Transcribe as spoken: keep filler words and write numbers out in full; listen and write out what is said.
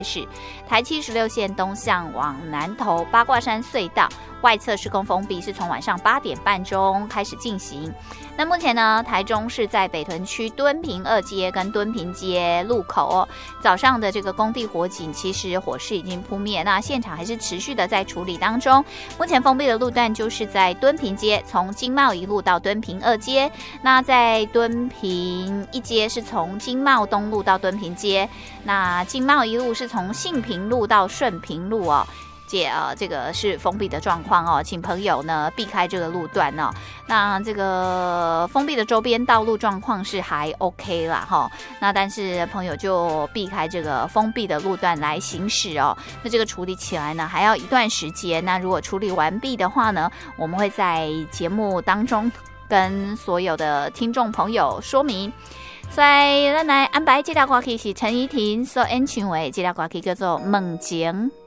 是台七十六线东向往南投八卦山隧道外侧施工封闭，是从晚上八点半钟开始进行。那目前呢，台中市在北屯区敦平二街跟敦平街路口哦，早上的这个工地火警，其实火势已经扑灭，那现场还是持续的在处理当中。目前封闭的路段就是在敦平街，从经贸一路到敦平二街，那在敦平一街是从经贸东路到敦平街，那经贸一路是从信平路到顺平路哦。解呃，这个是封闭的状况哦，请朋友呢避开这个路段哦。那这个封闭的周边道路状况是还 OK 啦哈、哦，那但是朋友就避开这个封闭的路段来行驶哦。那这个处理起来呢还要一段时间，那如果处理完毕的话呢，我们会在节目当中跟所有的听众朋友说明。所以咱来安排这条歌曲是陈怡婷所演唱的，这条歌曲叫做《梦情》。